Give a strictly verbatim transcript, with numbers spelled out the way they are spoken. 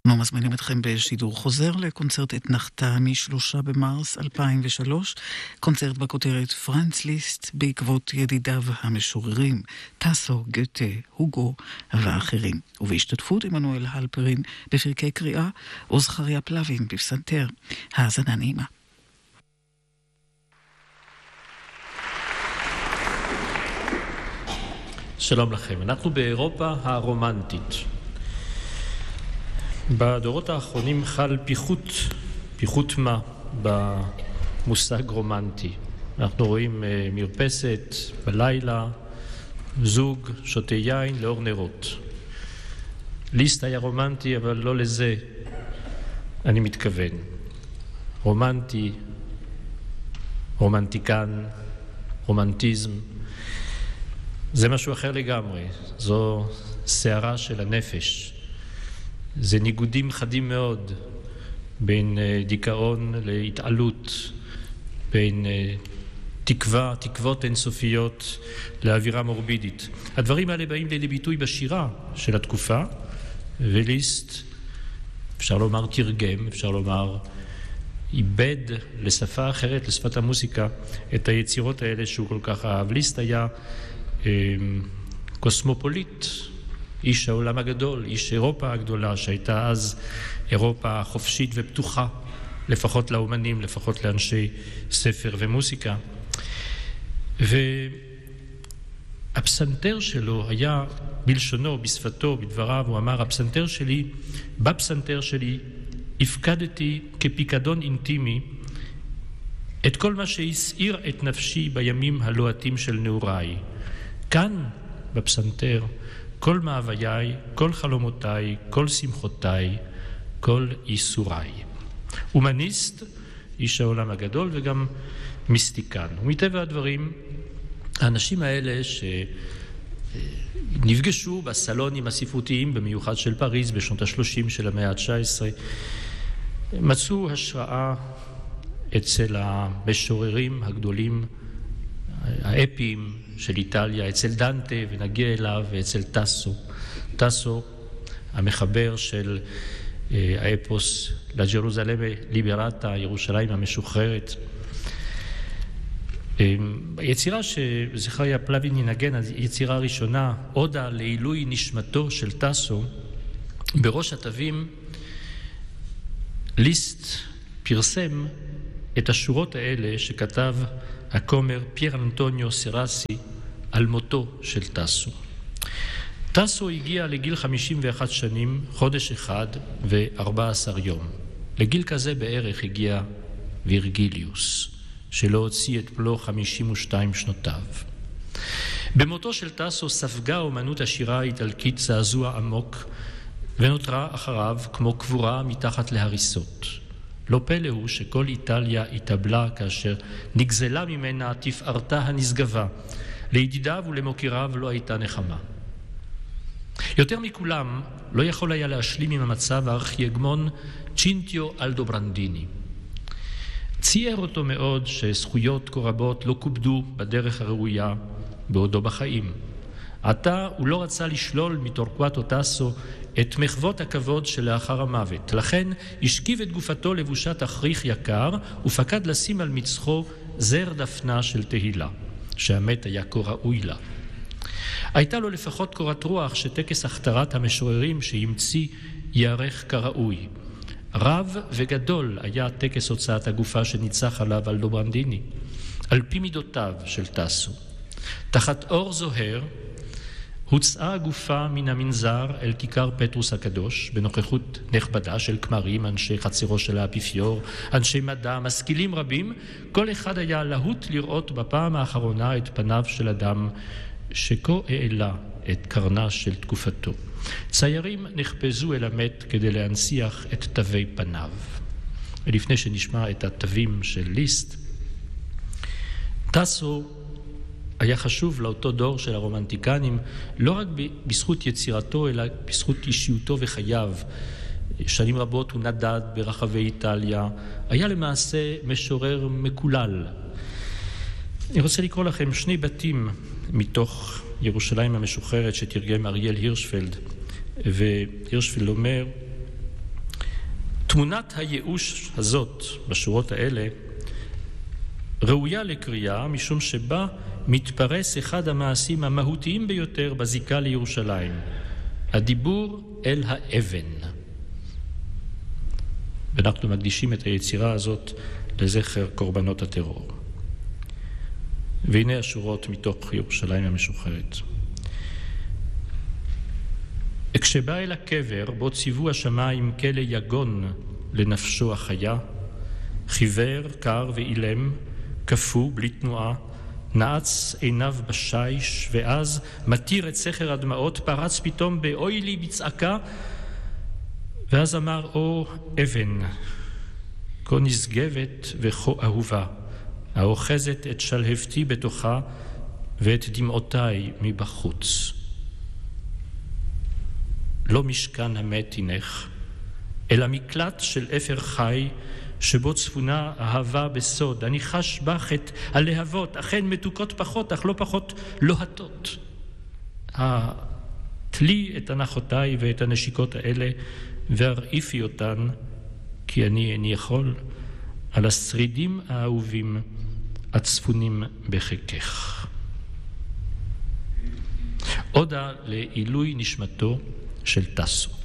אנחנו מזמינים אתכם בשידור חוזר לקונצרט אתנחתא משלושה במרס אלפיים ושלוש, קונצרט בכותרת פרנץ ליסט בעקבות ידידיו המשוררים טאסו, גוטה, הוגו ואחרים, ובהשתתפות עמנואל הלפרין בפרקי קריאה וזכריה פלווין בפסנתר. האזנה נעימה. שלום לכם, אנחנו באירופה הרומנטית. בדורות האחרונים חל פיחות, פיחות מה במושג רומנטי. אנחנו רואים מרפסת בלילה, זוג שותה יין לאור נרות. ליסט היה רומנטי, אבל לא לזה אני מתכוון. רומנטי, רומנטיקן, רומנטיזם, זה משהו אחר לגמרי. זו שערה של הנפש. זה ניגודים חדים מאוד בין דיכאון להתעלות, בין תקווה, תקוות אינסופיות לאווירה מורבידית. הדברים האלה באים לידי ביטוי בשירה של התקופה, וליסט, אפשר לומר תרגם, אפשר לומר איבד לשפה אחרת, לשפת המוסיקה, את היצירות האלה שהוא כל כך אהב. ליסט היה קוסמופוליט, איש העולם הגדול, איש אירופה הגדולה, שהייתה אז אירופה חופשית ופתוחה, לפחות לאומנים, לפחות לאנשי ספר ומוסיקה. והפסנתר שלו היה בלשונו, בשפתו, בדבריו, הוא אמר, הפסנתר שלי, בפסנתר שלי, הפקדתי כפיקדון אינטימי את כל מה שהסעיר את נפשי בימים הלוהטים של נעוריי. כאן, בפסנתר, כל מאוויי, כל חלומותיי, כל שמחותיי, כל איסוריי. הומניסט, איש העולם הגדול, וגם מיסטיקן. ומטבע הדברים, האנשים האלה שנפגשו בסלונים הספרותיים, במיוחד של פריז, בשנות ה-שלושים של המאה ה-תשע עשרה, מצאו השראה אצל המשוררים הגדולים, האפיים של איטליה, אצל דנטה, ונגיע אליו, ואצל טאסו. טאסו, המחבר של האפוס לג'רוזלם ליברטה, ירושלים המשוחררת. היצירה שזכריה פלווין ינגן, היצירה הראשונה, עודה לעילוי נשמתו של טאסו, בראש התווים ליסט פרסם את השורות האלה שכתב הכומר פייר אנטוניו סרסי על מותו של טאסו. טאסו הגיע לגיל חמישים ואחת שנים, חודש אחד ו-ארבעה עשר יום. לגיל כזה בערך הגיע וירגיליוס, שלא הוציא את פלו חמישים ושתיים שנותיו. במותו של טאסו ספגה אומנות השירה האיטלקית זעזוע עמוק, ונותרה אחריו כמו קבורה מתחת להריסות. לא פלא הוא שכל איטליה התאבלה כאשר נגזלה ממנה תפארתה הנשגבה. לידידיו ולמוקיריו לא הייתה נחמה. יותר מכולם לא יכול היה להשלים עם המצב הארכיגמון צ'ינטיו אלדוברנדיני. צייר אותו מאוד שזכויות כה רבות לא כובדו בדרך הראויה בעודו בחיים. עתה הוא לא רצה לשלול מטורקואטו טאסו את מחוות הכבוד שלאחר המוות. לכן השכיב את גופתו לבושת תכריך יקר ופקד לשים על מצחו זר דפנה של תהילה, שהמת היה כה ראוי לה. הייתה לו לפחות קורת רוח שטקס הכתרת המשוררים שהמציא יערך כראוי. רב וגדול היה טקס הוצאת הגופה שניצח עליו אלדוברנדיני, על פי מידותיו של טאסו. תחת אור זוהר הוצאה הגופה מן המנזר אל כיכר פטרוס הקדוש, בנוכחות נכבדה של כמרים, אנשי חצרו של האפיפיור, אנשי מדע, משכילים רבים. כל אחד היה להוט לראות בפעם האחרונה את פניו של אדם שכה העלה את קרנה של תקופתו. ציירים נחפזו אל המת כדי להנציח את תווי פניו. ולפני שנשמע את התווים של ליסט, טאסו היה חשוב לאותו דור של הרומנטיקנים, לא רק בזכות יצירתו, אלא בזכות אישיותו וחייו. שנים רבות הוא נדד ברחבי איטליה, היה למעשה משורר מקולל. אני רוצה לקרוא לכם שני בתים מתוך ירושלים המשוחררת שתרגם אריאל הירשפלד, והירשפלד אומר, תמונת הייאוש הזאת בשורות האלה ראויה לקריאה משום שבה מתפרס אחד המעשים המהותיים ביותר בזיקה לירושלים, הדיבור אל האבן. ואנחנו מקדישים את היצירה הזאת לזכר קורבנות הטרור. והנה השורות מתוך ירושלים המשוחררת. כשבא אל הקבר בו ציוו השמיים כלא יגון לנפשו החיה, חיוור, קר ואילם, קפוא בלי תנועה, נעץ עיניו בשיש, ואז מתיר את סכר הדמעות, פרץ פתאום באוי לי בצעקה, ואז אמר, או אבן, כה נשגבת וכה אהובה, האוחזת את שלהבתי בתוכה ואת דמעותיי מבחוץ. לא משכן המת הינך, אלא מקלט של אפר חי, שבו צפונה אהבה בסוד. אני חש בך את הלהבות, אכן מתוקות פחות, אך לא פחות לוהטות. תלי את הנחותיי ואת הנשיקות האלה, והרעיפי אותן, כי אני איני יכול, על השרידים האהובים הצפונים בחיקך. עודה לעילוי נשמתו של טסו.